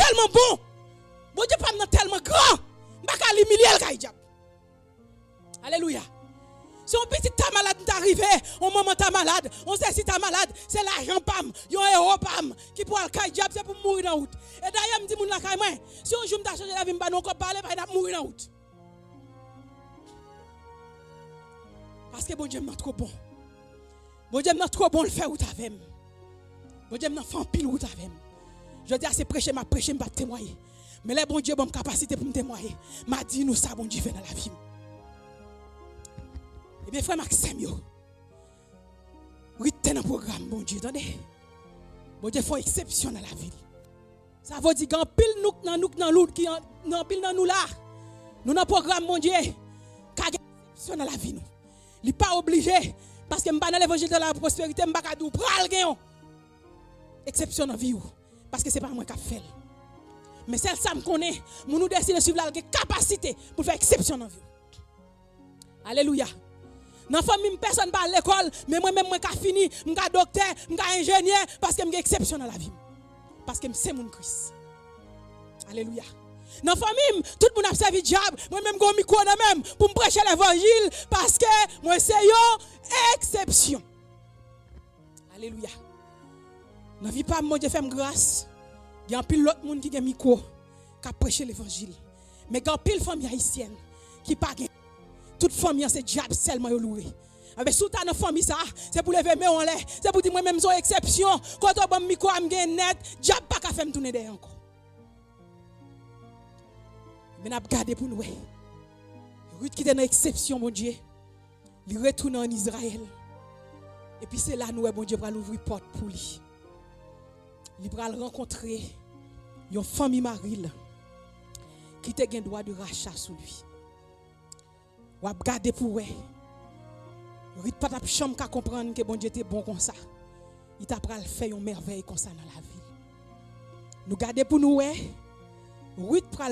tellement bon. Bon Dieu pas tellement grand. M'pa l'humilier le kay diable. Alléluia. Si on petit ta malade t'arrivé, on maman ta malade, on sait si ta malade, c'est l'argent pam, yon héros pam qui pour le kay diable c'est pour mourir dans route. Et d'ailleurs me dit moun la kay moi, si on joue m'ta changer la vie m'pa non ko parler pas mourir dans route. Parce que bon Dieu m'a trop bon. Bon Dieu m'a trop bon le faire route avec. Bon Dieu m'a fait un pile route avec. Je dis c'est prêcher m'a témoigner. Mais les bon Dieu bonne capacité pour me témoigner. M'a dit nous ça bon Dieu fait dans la vie. Eh bien, frère Maxime, yo, retenez un programme, bon Dieu, attendez. Bon Dieu, il faut exception dans la vie. Ça veut dire qu'en pile nous dans l'autre, qui en pile dans nous là, nous dans programme, bon Dieu, qu'il y a exception dans la vie. Il n'est pas obligé, parce que je ne pas dans l'évangile de la prospérité, je ne pas pral gagnant. Exception dans la vie, parce que ce n'est pas moi qui fait. Mais celle ça me connaît, nous décidons de suivre la capacité pour faire exception dans la vie. Alléluia. Dans la famille, personne pas à l'école, mais moi-même, je suis fini, je suis docteur, je suis ingénieur, parce que je suis exception dans la vie. Parce que c'est mon Christ. Alléluia. Dans la famille, tout le monde a servi diable, moi-même, je suis micro même pour me prêcher l'évangile, parce que moi, c'est une exception. Alléluia. Dans la vie, pas mon Dieu fait grâce. Il y a un pile l'autre monde qui a micro, qui a prêché l'évangile. Mais il y a un pile famille haïtienne qui n'a pas gagné. Toute famille, c'est diable seulement loué. Avec sous ta famille, ça, c'est pour lever mes en l'air. C'est pour dire moi-même, son exception. Quand on a micro, je suis net, diable pas qu'à faire me tourner derrière encore. Mais nous regardons pour nous. Ruth qui était dans l'exception, mon Dieu. Il retourne en Israël. Et puis c'est là, nous, mon Dieu, va l'ouvrir porte pour lui. Il va rencontrer une famille Marie qui a un droit de rachat sur lui. Ou regarder pour eux. Rit pas ta chambre qu'à comprendre que bon Dieu était bon comme ça. Il t'a pral fait une merveille comme ça dans la vie. Nous garder pour nous Rit pral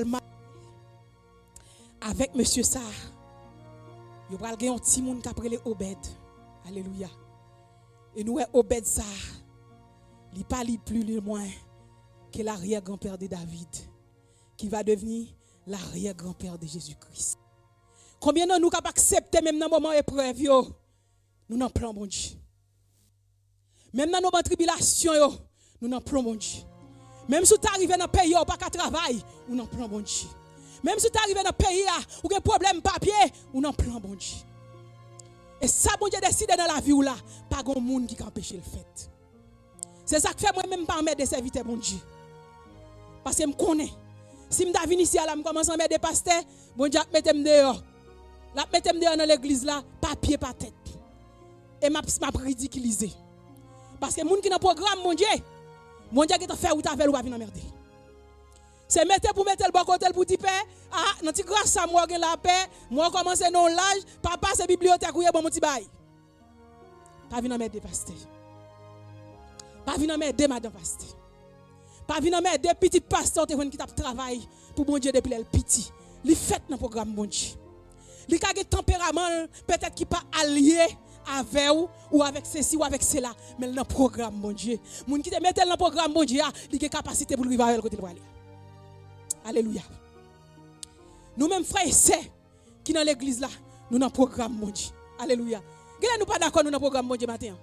avec monsieur Sarr. Il pral gagner un petit monde qui appelé Obed. Alléluia. Et nous Obed Sarr. Il pas plus le moins que l'arrière-grand-père de David qui va devenir l'arrière-grand-père de Jésus-Christ. Combien de nous capables d'accepter même dans le moment épreuve, nous n'en prenons bon Dieu. Même dans nos tribulations, nous n'en prenons bon Dieu. Même si tu arrives dans le pays, ou pas qu'à travail, nous n'en prenons bon Dieu. Même si tu arrives dans le pays, ou un problème papier, nous n'en prenons bon Dieu. Et ça, bon Dieu décide dans la vie ou là, pas grand monde qui peut empêcher le fait. C'est ça que fait moi-même pas m'aider serviteur bon Dieu. Parce que je me connais. Si je viens ici, je commence à m'aider pasteur, bon Dieu, mettez-moi dehors. La mettez-moi dehors dans l'église là, papier par tête. Et m'a ridiculisé. Parce que les gens qui ont un programme, mon Dieu qui t'a fait ou t'a fait ou pas venir merder. C'est mettre pour mettre le bon côté pour dire ah, non grâce à moi la paix, moi commence non l'âge, papa c'est bibliothèque ou bon mon petit bail. Pas venir m'aider pasteur. Pas venir m'aider madame pasteur. Pas venir m'aider petit pasteur qui t'a travail pour bon Dieu depuis le petit. Il fait dans programme bon Dieu. Il a un tempérament peut-être qui pas allié avec ou avec ceci ou avec cela, mais dans le programme bon Dieu. Moun qui te mette dans le programme bon Dieu, il a capacité pour lui voir le côté aller. Alléluia. Nous même frères et sœurs qui dans l'église là, nous dans le programme bon Dieu. Alléluia. Nous ne pas d'accord nous dans le programme bon Dieu matin.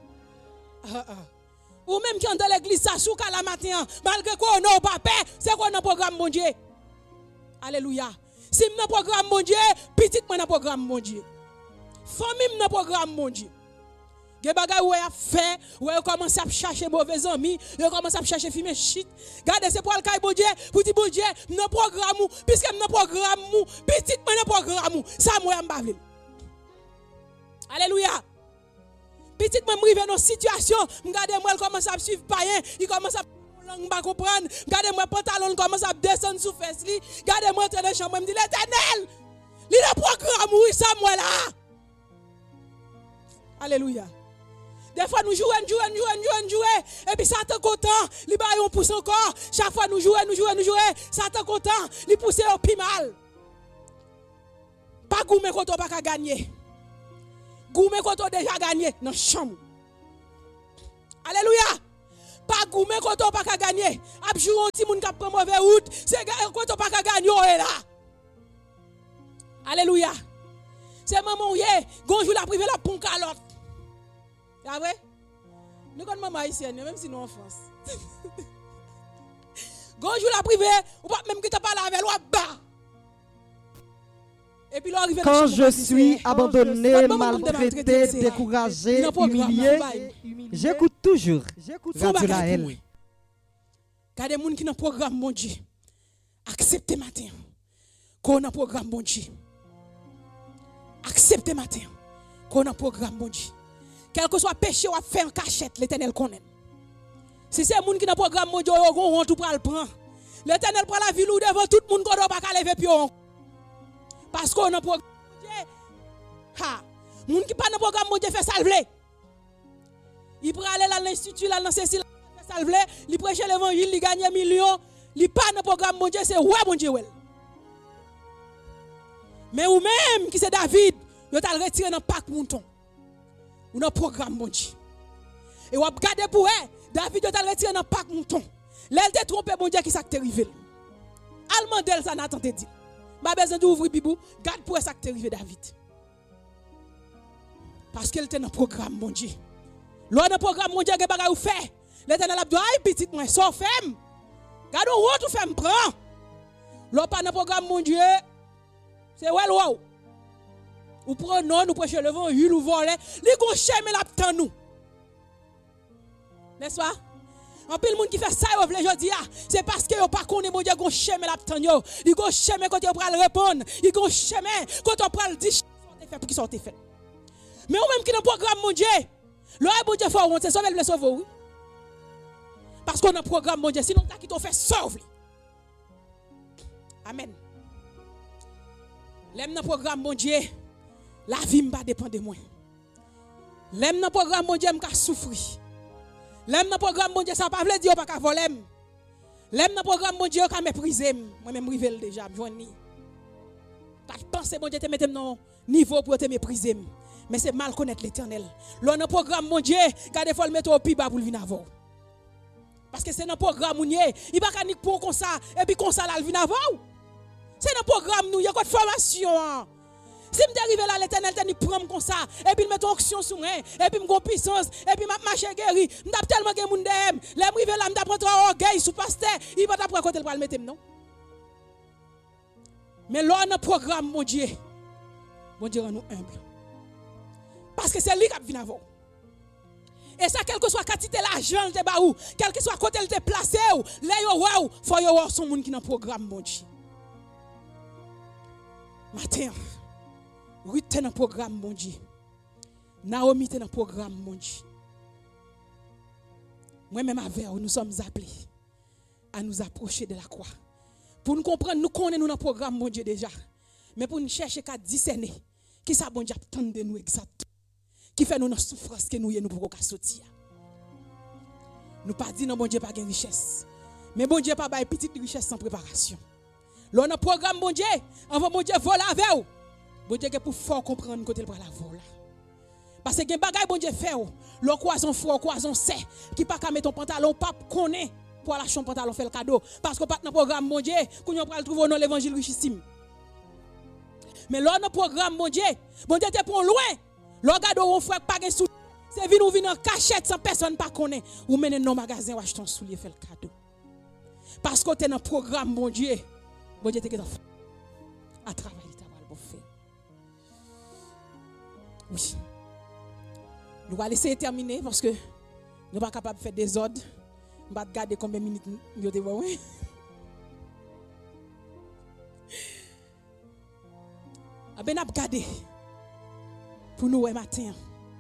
Ou même qui sont dans l'église ça sous la matin, malgré quoi on n'a pas paix, c'est quoi dans le programme bon Dieu. Alléluia. Si je dans le programme mon Dieu, petit moi dans le programme mon Dieu. Famille dans le programme mon Dieu. Des bagages où il a fait, où il commence à chercher mauvais amis, il commence à chercher filmer shit. Regardez c'est pour le cas bon Dieu, pour dire bon Dieu, dans le programme puisque dans le programme petit moi dans le programme, ça moi en bavle. Alléluia. Petit moi m'rive dans situation, regardez moi il commence à suivre païen, il commence à langue pas comprendre. Regardez-moi pantalon commence à descendre sous fesse li. Regardez-moi entrer dans la chambre me dit l'Éternel. Il a programme oui ça moi là. Alléluia. Des fois nous jouons et puis Satan content, il ba on pousse encore. Chaque fois nous jouons, Satan content, il pousse au plus mal. Pas goumé quand on pas gagner. Goumé quand on déjà gagné dans chambre. Alléluia. pas goumé quand on pas gagner. A jouer un petit monde qui prend mauvais route, c'est quand on pas gagner est là. Alléluia. C'est maman ou gonjou la privé la pon calotte. C'est vrai? Nous connaissons maman haïtienne même si nous en France. Gonjou la privé, ou pas même que tu parles avec l'autre bas. Et puis quand je suis abandonné, maltraité, découragé, humilié, j'écoute toujours Radio Laël. Quand des gens qui ont un programme, mon Dieu, acceptez matin qu'on a un programme, mon Dieu. Acceptez matin qu'on a un programme, mon Dieu. Quel que soit péché ou faire en cachette, l'Éternel connaît. Si c'est les gens qui ont un programme, mon Dieu, ils vont tout le prendre. L'Éternel prend la ville ou devant tout le monde qui ne peut pas lever pion. Parce qu'on a un programme, mon Dieu. Ha! Les gens qui pas un programme, mon Dieu, fait salver. Il prend aller à l'institut, là, dans Cécile, fait salver. Il prêche l'évangile, il gagne 1 million. Il pas un programme, mon Dieu, c'est ouais, mon Dieu. Mais ou même qui c'est David, vous avez retiré dans le pack mouton. Ou dans le programme, mon Dieu. Et vous regardez pour elle, David, vous avez retiré dans le pack mouton. L'elle te trompé, mon Dieu, qui s'est arrivé. Allemand d'elle, ça n'a pas dit. Pas besoin d'ouvrir Bibou, garde pour ça qui est arrivé, David. Parce qu'elle était dans le programme, mon Dieu. L'on dans le programme, mon Dieu, que bagay ou fait. L'Éternel a dit, aïe, petite, moi, sauf femme. Garde où tu femme prend. L'on pas dans le programme, mon Dieu. C'est ouais, wow. Ou prenons, nous prêchons le vent, ou voler. Les gros chemins là, nous. N'est-ce pas? En plus, le monde qui fait ça, c'est parce que vous pas connaît mon Dieu, vous chemin la ptanyo. Il go chemin quand vous pral répondre. Il go chemin quand vous pral dire fait pour qui sont fait. Mais ou même qui dans programme mon Dieu, le bon Dieu faut on c'est sauver le sauver oui. Parce qu'on a un programme mon Dieu, sinon qui t'ont fait sauver. Amen. L'aime dans programme mon Dieu, la vie m'pa dépend de moi. L'aime dans programme mon Dieu m'ka souffrir. L'aime dans programme mon Dieu ça pas veut dire pas ka voler. L'aime dans programme mon Dieu ka mépriser moi même rivel déjà joindre. Pas penser mon Dieu te mettre dans niveau pour te mépriser. Mais c'est mal connaître l'Éternel. L'on dans programme mon Dieu, garde faut le mettre au plus bas pour venir avant. Parce que c'est dans programme mon Dieu, il pas ka ni pour comme ça et puis comme ça là venir avant. C'est dans programme nous, il y a une formation. Si je suis arrivé là, l'Éternel t'a dit prendre comme ça, et puis mettre onction sur moi, et puis me puissance, et puis je marche guéri. Je suis tellement que moun dem. Les arrivé là, je prendre orgueil sous pasteur, il va t'apprendre côté le mettre non. Mais là on a programme mon Dieu. Mon Dieu rend nous humble. Parce que c'est lui qui vient avant. Et ça quel que soit quantité l'argent te ba ou, quel que soit côté il te placé ou, là yo wow, faut yo voir son monde qui dans programme mon Dieu. Matin, Ruth est dans le programme, mon Dieu. Naomi est dans le programme, mon Dieu. Moi-même avec nous sommes appelés à nous approcher de la croix. Pour nous comprendre, nous connaissons dans le programme, mon Dieu, déjà. Mais pour nous chercher qu'à discerner, qui ça, bon Dieu, attend de nous exactement. Qui fait nous dans la souffrance que nous ne pouvons pas sortir. Nous pas dit non, bon Dieu, pas de richesse. Mais bon Dieu, pas de petite richesse sans préparation. Là, on a un programme, bon Dieu, avant bon Dieu, voler avec vous. Bon Dieu, pour fort comprendre côté pour la voler. Parce que les bagages, bon Dieu, fait, le croison froid, croison sec, qui pas qu'à mettre ton pantalon, pas connaît pour lâcher ton pantalon, faire le cadeau. Parce que pas dans le programme, bon Dieu, qu'on va le trouver dans l'évangile richissime. Mais là, on a un programme, bon Dieu, te prend loin. Le cadeau, on fait pas de sous. C'est venu ou venu en cachette sans personne pas connaît. Ou mener dans le magasin, ou acheter ton soulier, faire le cadeau. Parce que tu es dans le programme, bon Dieu. Bon Dieu, tu es à travailler, tu as faire. Oui. Nous allons laisser terminer parce que nous ne sommes pas capables de faire des ordres. Nous allons garder combien de minutes nous devons. Nous allons garder pour nous le matin.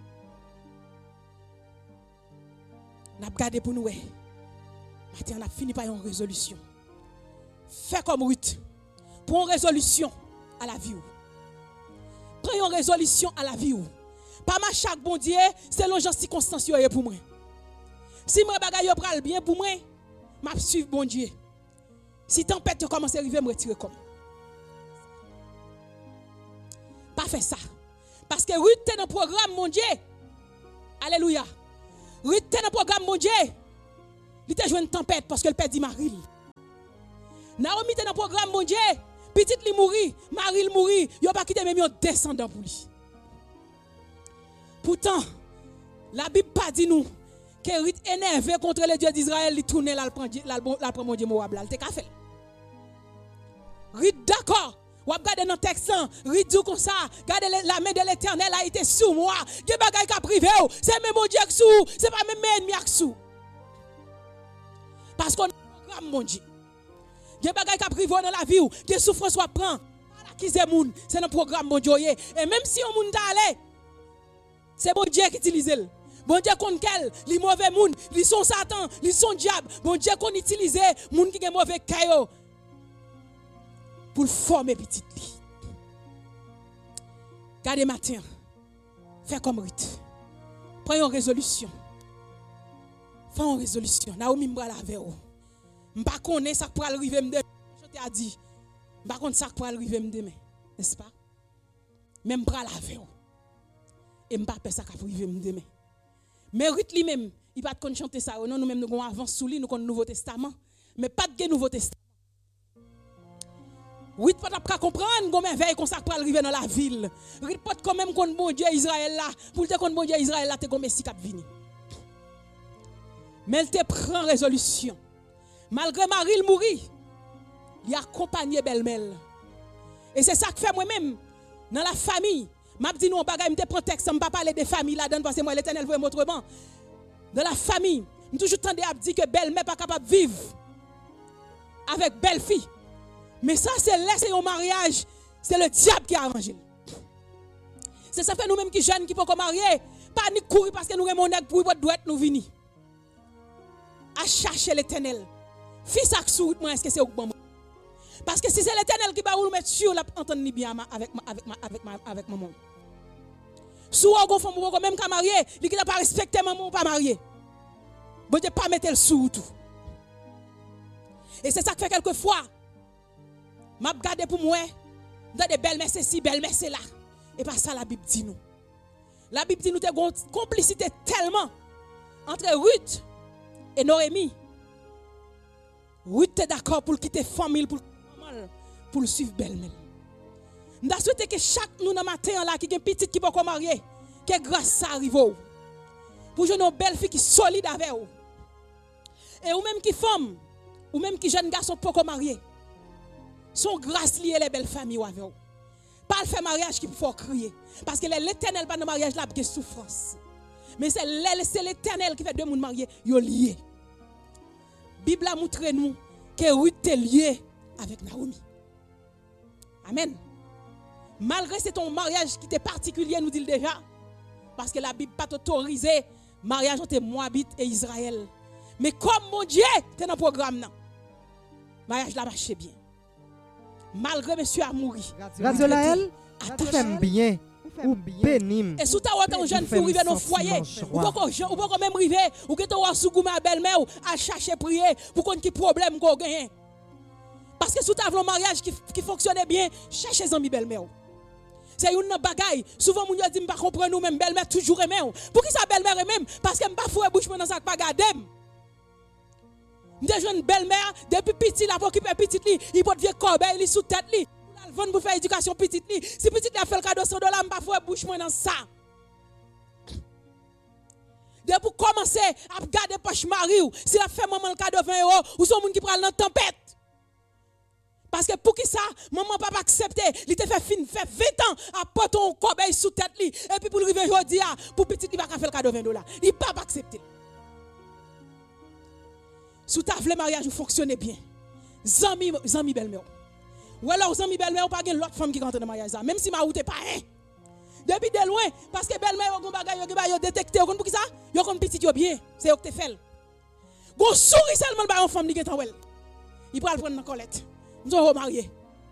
Nous allons garder pour nous. Matin, on a fini par une résolution. Fais comme Ruth. Prends une résolution à la vie. Prends une résolution à la vie. Pas ma chaque bon Dieu, selon les circonstances pour moi. Si moi bagaille pral bien pour moi, m'a suivre bon Dieu. Si tempête commence à arriver, me retirer comme. Pas faire ça. Parce que Ruth est dans le programme mon Dieu. Alléluia. Ruth est dans le programme mon Dieu. il t'a joué une tempête parce que le père dit Marie. Naomi était dans le programme mon Dieu, petite li mourit, Marie mourit, il a pas quitté même un descendant pour lui. Pourtant, la Bible pas dit nous que Ruth énervé contre le Dieu d'Israël, il tourne là prend mon Dieu Moab là, il t'a fait. Ruth d'accord. Ou regardez dans le texte, Ruth dit comme ça, regardez la main de l'Éternel a été sur moi. Qui bagay ka privé, c'est même mon Dieu qui sous, c'est pas même ennemi qui sous. Parce qu'on programme mon Dieu. Qui bagay ka privé dans la vie ou, qui souffrance soit prend, qui c'est moun, c'est dans programme mon Dieu. Et même si on moun allé, c'est mon Dieu qui utilise. Bon Dieu qu'on quel, les mauvais moun, ils sont Satan, ils sont diable. Bon Dieu qu'on utilise, moun qui est mauvais caillou. Pour former petite li. Gardez matin. Fais comme Ruth. Prends une résolution. Fais une résolution. Naomi m'bra la avec vous. M'pa connait ça pour arriver m'demain. Je t'ai dit. M'pa connait ça pour arriver m'demain. N'est-ce pas? Même m'bra la avec vous. Et m'pa peur ça pour arriver m'demain. Mais Ruth lui-même, il pas de chanter ça. Non, nous-mêmes nous avons avance sous lui, nous avons le Nouveau Testament. Mais pas de Nouveau Testament. Oui, pas de comprendre comment veille qu'on ça pour arriver dans la ville. Oui, pas quand même qu'on bon Dieu Israël là, pour te qu'on bon Dieu Israël là, te comme si cap vini. Mais elle te prend résolution. Malgré Marie il mourit, il accompagné belle-mère. Et c'est ça que fait moi-même dans la famille. M'a dit non bagay me prend texte, me pas parler des familles là-dedans parce que moi l'Éternel veut autrement. Dans la famille, me toujours tendé à dire que belle-mère pas capable de vivre avec belle-fille. Mais ça, c'est laisser au mariage. C'est le diable qui a arrangé. C'est ça fait nous-mêmes qui jeunes qui peuvent marier. Pas ni courir parce que nous avons un pour doit nous venir. À chercher l'Éternel. Fils à sous moi est-ce que c'est au bon. Parce que si c'est l'Éternel qui va nous mettre sur la entendre bien avec maman. Si on a femme ou même qu'à marier, il qui n'a pas respecté maman ou pas marié. Bon Dieu pas mettre le sous tout. Et c'est ça que fait quelquefois m'a regardé pour moi, dans des belles mères c'est belles mères c'est là. Et pas ça la Bible dit nous. La Bible dit nous avons une complicité tellement entre Ruth et Noémie. Ruth est d'accord pour quitter famille pour le suivre belle-mère. Nous souhaitons que chaque nous dans matin là qui est petite qui peut marier, que grâce ça arrive pour jouer une belle fille qui solide avec vous. Et ou même qui femme, ou même qui jeune garçon peut marier. Son grâce liée les belles familles avec vous. Pas le faire mariage qui faut crier. Parce que l'Éternel pas de mariage là de souffrance. Mais c'est l'Éternel qui fait deux monde mariés, yo lié. Bible a montré nous que Ruth est lié avec Naomi. Amen. Malgré c'est ton mariage qui était particulier nous dit déjà parce que la Bible pas autorisé mariage entre Moabite et Israël. Mais comme mon Dieu t'es dans le programme là. Mariage là marche bien. Malgré monsieur a mouru. Grâce à elle, tout fait bien. Ou bénim. Et sous ta autant jeune pour arriver dans le foyer, ou pas même arriver, ou que tu as sous ma belle-mère à chercher prier pour qu'on ait problème qu'on gagne. Parce que sous ta un mariage qui fonctionnait bien, cherchez amis belle-mère. C'est une bagaille. Souvent mon dit pas comprendre nous même belle-mère toujours aimer. Pour qui ça belle-mère même parce que pas fouer bouche dans ça pas garder. Des jeunes belle-mère depuis petit la pour occuper petite li, il porte vieux corbeille li sous tête li. Pour vendre pour faire éducation petite li. Si petite a fait le cadeau $100, pas fouer bouche dans ça. De pour commencer à garder poche mari ou si la fait maman le cadeau €20 ou son monde qui prend dans tempête. Parce que pour qui ça, maman papa accepter, il te fait fin, fait 20 ans à porter un corbeille sous tête li et puis pour le arriver aujourd'hui pour petit il va faire le cadeau $20. Il pas accepter. Sous ta vle mariage fonctionne bien. Zami belle-mère. Ou alors zami belle-mère ou pas gen l'autre femme qui rentre dans mariage même si ma ou t'es pas hein. Depuis de loin parce que belle-mère gon bagay yo détecter pour qui ça? Yo kon petit yo bien, c'est yo que te fait. Gon souris seulement ba une femme li gen tan wel. Il pral prendre dans colette. Nous sommes mariés.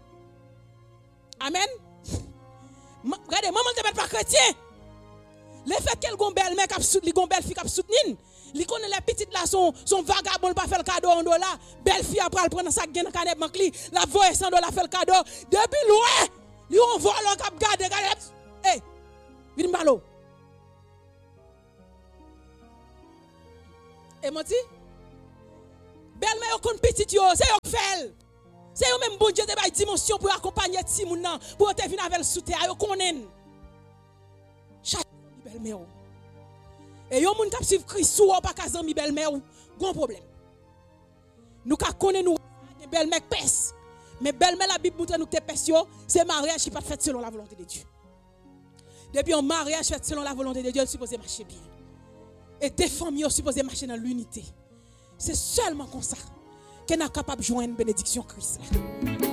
Amen. Regardez, maman te met pas chrétien. Le fait qu'elle gon belle-mère cap sout li gon belle fille cap soutenir. Li connaît les petites là son vagabond pas faire le cadeau $1. Belle fille après prendre ça gain dans canette manque li, la voyer $100 faire le cadeau. Depuis loin, li on voit le cap garder. Eh. Vinn mbalo. Et menti? Belle-mère kon petit yo, c'est yo fait. C'est yo même bon Dieu de bay dimension pour accompagner ti moun nan, pour te venir avec sous terre, yo konnen. Chaque belle-mère. Et yo moun k'ap suivre Christ ou pas ka zanmi belle-mère ou, gon problème. Nous ka connaît nous belle-mère pèse. Mais belle-mère la Bible montre nous que pèse yo, c'est mariage qui pas fait selon la volonté de Dieu. Depuis un mariage fait selon la volonté de Dieu, il est supposé marcher bien. Et tes familles sont supposées marcher dans l'unité. C'est seulement comme ça qu'on est capable de joindre une bénédiction Christ.